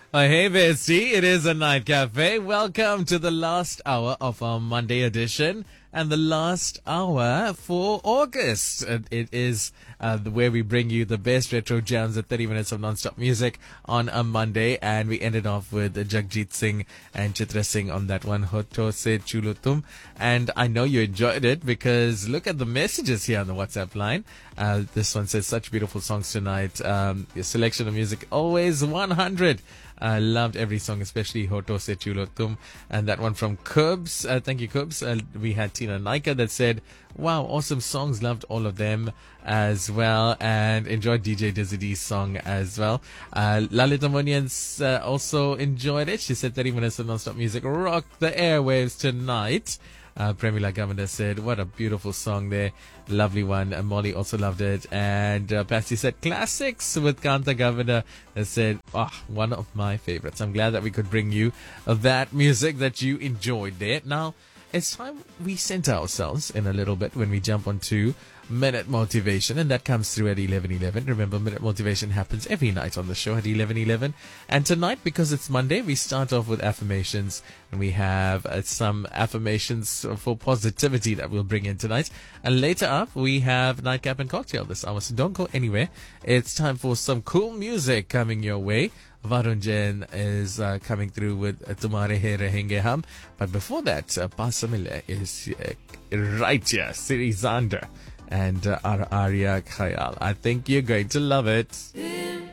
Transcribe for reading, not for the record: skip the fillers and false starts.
Hey, bestie. It is a night cafe. Welcome to the last hour of our Monday edition and the last hour for August. It is where we bring you the best retro jams at 30 minutes of non-stop music on a Monday. And we ended off with Jagjit Singh and Chitra Singh on that one, Hoto Se Chulutum. And I know you enjoyed it because look at the messages here on the WhatsApp line. This one says, such beautiful songs tonight. Your selection of music, always 100. I loved every song, especially Hoto Se Chulotum. And that one from Kubs. Thank you, Kubs. We had Tina Naika that said, wow, awesome songs. Loved all of them as well. And enjoyed DJ Dizzy D's song as well. Lalita Munians also enjoyed it. She said 30 minutes of non-stop music. Rock the airwaves tonight. Premila Governor said, what a beautiful song there. Lovely one. Molly also loved it. And Patsy said, classics with Kanta Governor. Said, one of my favorites. I'm glad that we could bring you that music that you enjoyed there. Now, it's time we center ourselves in a little bit when we jump onto Minute Motivation, and that comes through at 11:11. Remember, Minute Motivation happens every night on the show at 11:11. And tonight, because it's Monday, we start off with affirmations, and we have some affirmations for positivity that we'll bring in tonight. And later up, we have Nightcap and Cocktail this hour, so don't go anywhere. It's time for some cool music coming your way. Varun Jain is coming through with Tumhare Hai Rahenge Hum. But before that, Pasamile is right here, Siri Zander and Arya Khayal. I think you're going to love it.